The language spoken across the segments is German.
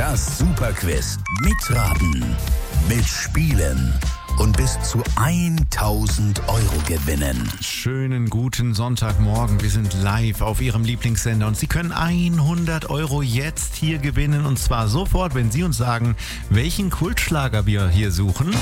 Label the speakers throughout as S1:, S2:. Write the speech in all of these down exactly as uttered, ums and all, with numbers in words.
S1: Das Superquiz. Mitraten, mitspielen und bis zu tausend Euro gewinnen.
S2: Schönen guten Sonntagmorgen. Wir sind live auf Ihrem Lieblingssender und Sie können hundert Euro jetzt hier gewinnen. Und zwar sofort, wenn Sie uns sagen, welchen Kultschlager wir hier suchen.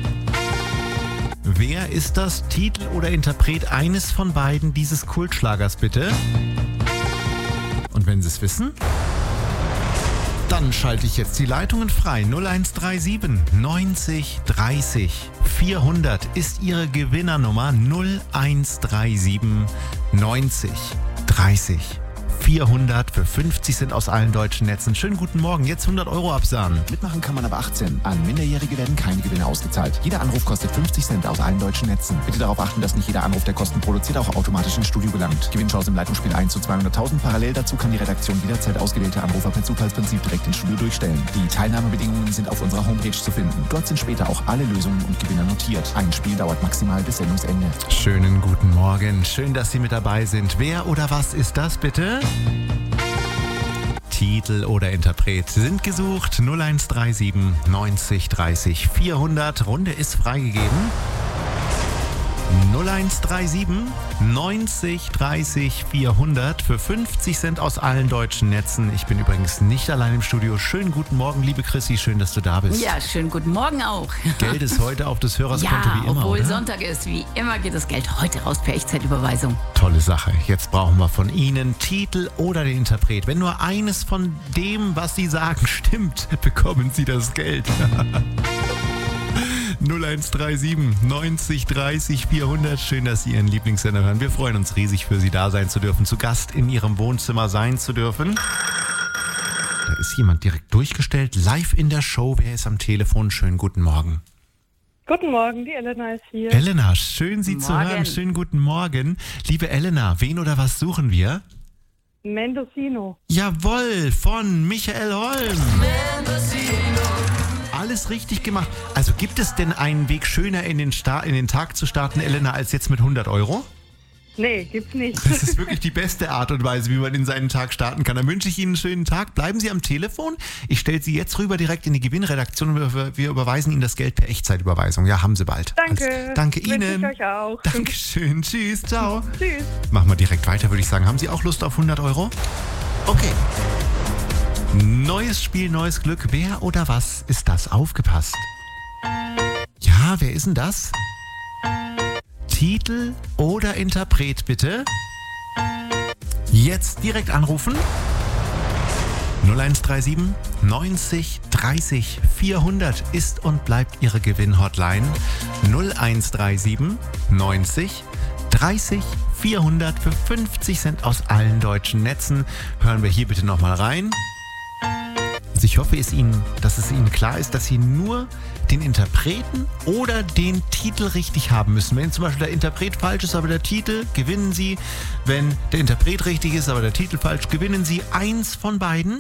S2: Wer ist das Titel oder Interpret eines von beiden dieses Kultschlagers, bitte? Und wenn Sie es wissen, dann schalte ich jetzt die Leitungen frei. null eins drei sieben neunzig dreißig vierhundert ist Ihre Gewinnernummer. null eins drei sieben neunzig dreißig vierhundert für fünfzig Cent aus allen deutschen Netzen. Schönen guten Morgen, jetzt hundert Euro absahen.
S3: Mitmachen kann man aber achtzehn. An Minderjährige werden keine Gewinne ausgezahlt. Jeder Anruf kostet fünfzig Cent aus allen deutschen Netzen. Bitte darauf achten, dass nicht jeder Anruf, der Kosten produziert, auch automatisch ins Studio gelangt. Gewinnchance im Leitungsspiel eins zu zweihunderttausend. Parallel dazu kann die Redaktion jederzeit ausgewählte Anrufer per Zufallsprinzip direkt ins Studio durchstellen. Die Teilnahmebedingungen sind auf unserer Homepage zu finden. Dort sind später auch alle Lösungen und Gewinner notiert. Ein Spiel dauert maximal bis Sendungsende.
S2: Schönen guten Morgen. Schön, dass Sie mit dabei sind. Wer oder was ist das, bitte? Titel oder Interpret sind gesucht. null eins drei sieben neunzig dreißig vierhundert. Runde ist freigegeben. null eins drei sieben neunzig dreißig vierhundert für fünfzig Cent aus allen deutschen Netzen. Ich bin übrigens nicht allein im Studio. Schönen guten Morgen, liebe Chrissy, schön, dass du da bist.
S4: Ja, schönen guten Morgen auch.
S2: Geld ist heute auf des Hörers Konto
S4: ja,
S2: wie immer,
S4: obwohl
S2: oder?
S4: Sonntag ist, wie immer geht das Geld heute raus per Echtzeitüberweisung.
S2: Tolle Sache. Jetzt brauchen wir von Ihnen Titel oder den Interpret. Wenn nur eines von dem, was Sie sagen, stimmt, bekommen Sie das Geld. null eins drei sieben neunzig dreißig vierhundert. Schön, dass Sie Ihren Lieblingssender hören. Wir freuen uns riesig, für Sie da sein zu dürfen, zu Gast in Ihrem Wohnzimmer sein zu dürfen. Da ist jemand direkt durchgestellt, live in der Show. Wer ist am Telefon? Schönen guten Morgen.
S5: Guten Morgen, die Elena ist hier.
S2: Elena, schön Sie
S4: Morgen.
S2: zu hören. Schönen guten Morgen. Liebe Elena, wen oder was suchen wir?
S5: Mendocino.
S2: Jawohl, von Michael Holm. Alles richtig gemacht. Also gibt es denn einen Weg schöner in den, Sta- in den Tag zu starten, Elena, als jetzt mit hundert Euro?
S5: Nee, gibt's nicht.
S2: Das ist wirklich die beste Art und Weise, wie man in seinen Tag starten kann. Dann wünsche ich Ihnen einen schönen Tag. Bleiben Sie am Telefon. Ich stelle Sie jetzt rüber direkt in die Gewinnredaktion und wir, wir überweisen Ihnen das Geld per Echtzeitüberweisung. Ja, haben Sie bald.
S5: Danke.
S2: Also, danke
S5: Wünsche
S2: Ihnen.
S5: ich euch auch.
S2: Dankeschön. Tschüss. Ciao.
S5: Tschüss.
S2: Machen wir direkt weiter, würde ich sagen. Haben Sie auch Lust auf hundert Euro? Okay. Neues Spiel, neues Glück. Wer oder was ist das? Aufgepasst. Ja, wer ist denn das? Titel oder Interpret, bitte? Jetzt direkt anrufen. null eins drei sieben neunzig dreißig vierhundert ist und bleibt Ihre Gewinn-Hotline. null eins drei sieben neunzig dreißig vierhundert für fünfzig Cent aus allen deutschen Netzen. Hören wir hier bitte nochmal rein. Also ich hoffe, es Ihnen, dass es Ihnen klar ist, dass Sie nur den Interpreten oder den Titel richtig haben müssen. Wenn zum Beispiel der Interpret falsch ist, aber der Titel, gewinnen Sie. Wenn der Interpret richtig ist, aber der Titel falsch, gewinnen Sie. Eins von beiden.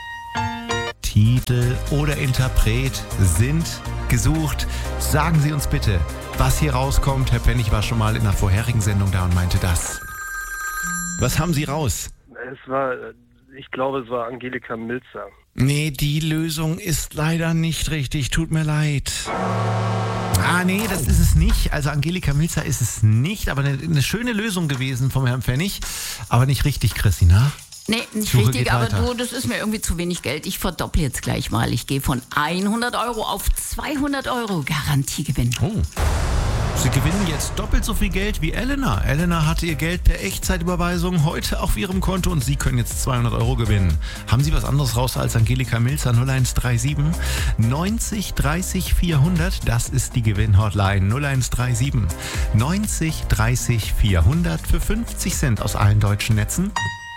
S2: Titel oder Interpret sind gesucht. Sagen Sie uns bitte, was hier rauskommt. Herr Pennig war schon mal in einer vorherigen Sendung da und meinte das. Was haben Sie raus?
S6: Es war, ich glaube, es war Angelika Milzer.
S2: Nee, die Lösung ist leider nicht richtig. Tut mir leid. Ah, nee, das ist es nicht. Also Angelika Milzer ist es nicht, aber eine, eine schöne Lösung gewesen vom Herrn Pfennig. Aber nicht richtig, Christina.
S4: Nee, nicht
S2: Suche
S4: richtig,
S2: geht
S4: aber
S2: weiter.
S4: du, das ist mir irgendwie zu wenig Geld. Ich verdopple jetzt gleich mal. Ich gehe von hundert Euro auf zweihundert Euro. Garantiegewinn.
S2: Oh. Sie gewinnen jetzt doppelt so viel Geld wie Elena. Elena hatte ihr Geld per Echtzeitüberweisung heute auf ihrem Konto und Sie können jetzt zweihundert Euro gewinnen. Haben Sie was anderes raus als Angelika Milzer? null eins drei sieben neunzig dreißig vierhundert. Das ist die Gewinn-Hotline. null eins drei sieben neunzig dreißig vierhundert für fünfzig Cent aus allen deutschen Netzen.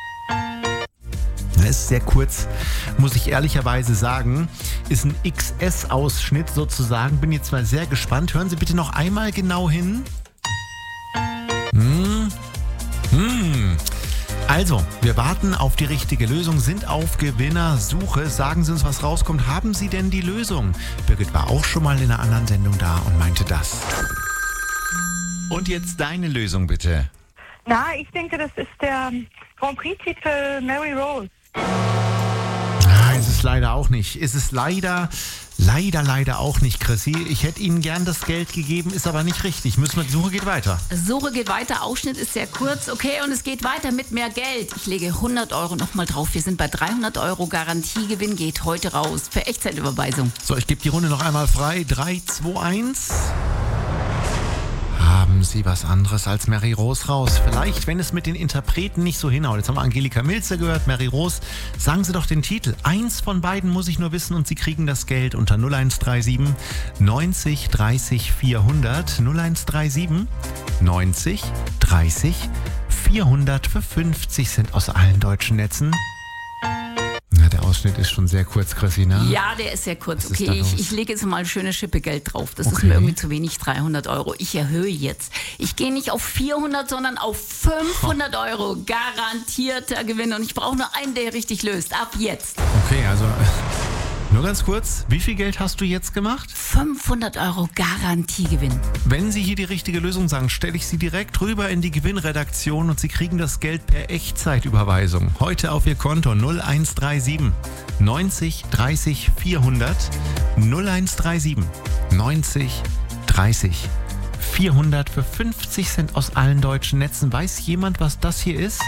S2: Das ist sehr kurz, muss ich ehrlicherweise sagen. Ist ein X S-Ausschnitt sozusagen. Bin jetzt mal sehr gespannt. Hören Sie bitte noch einmal genau hin. Hm. Hm. Also, wir warten auf die richtige Lösung, sind auf Gewinnersuche. Sagen Sie uns, was rauskommt. Haben Sie denn die Lösung? Birgit war auch schon mal in einer anderen Sendung da und meinte das. Und jetzt deine Lösung bitte.
S5: Na, ich denke, das ist der Grand Prix-Titel Mary Rose.
S2: Ah, es ist es leider auch nicht. Ist es leider, leider, leider auch nicht, Chrissy. Ich hätte Ihnen gern das Geld gegeben, ist aber nicht richtig. Müssen wir, die Suche geht weiter.
S4: Suche geht weiter, Ausschnitt ist sehr kurz. Okay, und es geht weiter mit mehr Geld. Ich lege hundert Euro nochmal drauf. Wir sind bei dreihundert Euro. Garantiegewinn geht heute raus für Echtzeitüberweisung.
S2: So, ich gebe die Runde noch einmal frei. drei, zwei, eins. Haben Sie was anderes als Mary Rose raus? Vielleicht, wenn es mit den Interpreten nicht so hinhaut. Jetzt haben wir Angelika Milzer gehört, Mary Rose. Sagen Sie doch den Titel. Eins von beiden muss ich nur wissen und Sie kriegen das Geld unter null eins drei sieben neunzig dreißig vierhundert. null eins drei sieben neunzig dreißig vierhundert für fünfzig Cent aus allen deutschen Netzen. Ja, der Ausschnitt ist schon sehr kurz, Chrissy, ne?
S4: Ja, der ist sehr kurz.
S2: Was ist
S4: Okay,
S2: da
S4: ich,
S2: los?
S4: ich lege jetzt mal eine schöne Schippe Geld drauf. Das ist
S2: Okay.
S4: mir irgendwie zu wenig, dreihundert Euro. Ich erhöhe jetzt. Ich gehe nicht auf vierhundert, sondern auf fünfhundert Euro. Garantierter Gewinn. Und ich brauche nur einen, der richtig löst. Ab jetzt.
S2: Okay, also nur ganz kurz. Wie viel Geld hast du jetzt gemacht?
S4: fünfhundert Euro Garantiegewinn.
S2: Wenn Sie hier die richtige Lösung sagen, stelle ich Sie direkt rüber in die Gewinnredaktion und Sie kriegen das Geld per Echtzeitüberweisung. Heute auf Ihr Konto null eins drei sieben neunzig dreißig vierhundert. null eins drei sieben neunzig dreißig vierhundert für fünfzig Cent aus allen deutschen Netzen. Weiß jemand, was das hier ist?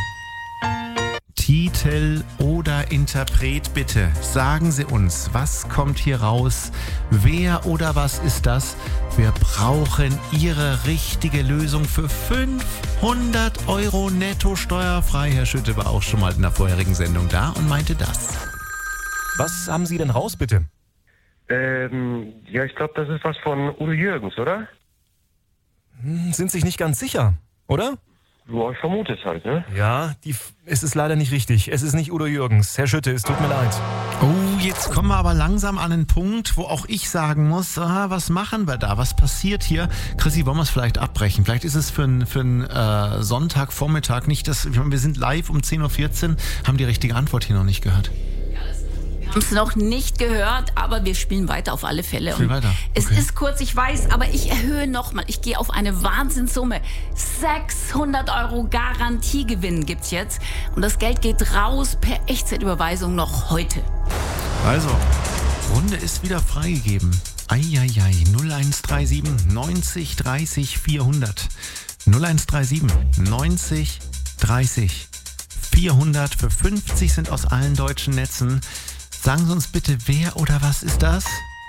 S2: Titel oder Interpret, bitte. Sagen Sie uns, was kommt hier raus? Wer oder was ist das? Wir brauchen Ihre richtige Lösung für fünfhundert Euro netto steuerfrei. Herr Schütte war auch schon mal in der vorherigen Sendung da und meinte das.
S7: Was haben Sie denn raus, bitte?
S6: Ähm, ja, ich glaube, das ist was von Udo Jürgens, oder?
S7: Hm, sind sich nicht ganz sicher, oder?
S6: Ja, ich vermute es halt, ne?
S7: Ja, die, F- es ist leider nicht richtig. Es ist nicht Udo Jürgens. Herr Schütte, es tut mir leid.
S2: Oh, jetzt kommen wir aber langsam an einen Punkt, wo auch ich sagen muss, ah, was machen wir da? Was passiert hier? Chrissy, wollen wir es vielleicht abbrechen? Vielleicht ist es für einen für einen, äh, Sonntagvormittag nicht das. Ich meine, wir sind live um zehn Uhr vierzehn, haben die richtige Antwort hier noch nicht gehört.
S4: Wir haben es noch nicht gehört, aber wir spielen weiter auf alle Fälle.
S2: Spielen
S4: Und
S2: weiter,
S4: Es
S2: okay.
S4: ist kurz, ich weiß, aber ich erhöhe nochmal. Ich gehe auf eine Wahnsinnssumme. sechshundert Euro Garantiegewinn gibt's jetzt. Und das Geld geht raus per Echtzeitüberweisung noch heute.
S2: Also, Runde ist wieder freigegeben. Eieiei, null eins drei sieben neunzig dreißig vierhundert. null eins drei sieben neunzig dreißig vierhundert für fünfzig sind aus allen deutschen Netzen. Sagen Sie uns bitte, wer oder was ist das?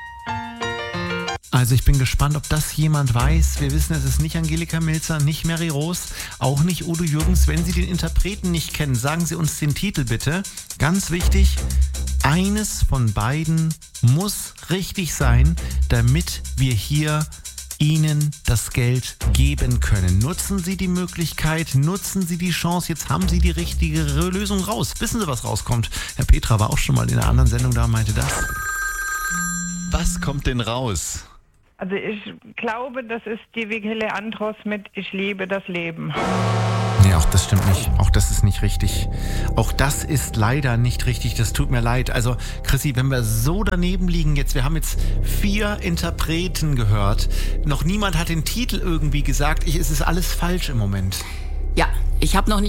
S2: Also ich bin gespannt, ob das jemand weiß. Wir wissen, es ist nicht Angelika Milzer, nicht Mary Rose, auch nicht Udo Jürgens. Wenn Sie den Interpreten nicht kennen, sagen Sie uns den Titel bitte. Ganz wichtig, eines von beiden muss richtig sein, damit wir hier Ihnen das Geld geben können. Nutzen Sie die Möglichkeit, nutzen Sie die Chance. Jetzt haben Sie die richtige Lösung raus. Wissen Sie, was rauskommt? Herr Petra war auch schon mal in einer anderen Sendung da und meinte das. Was kommt denn raus?
S8: Also ich glaube, das ist die Vigile Andros mit Ich liebe das Leben.
S2: Nee, auch das stimmt nicht. Auch das ist nicht richtig. Auch das ist leider nicht richtig. Das tut mir leid. Also, Chrissy, wenn wir so daneben liegen jetzt, wir haben jetzt vier Interpreten gehört. Noch niemand hat den Titel irgendwie gesagt. Ich, es ist alles falsch im Moment.
S4: Ja, ich habe noch nicht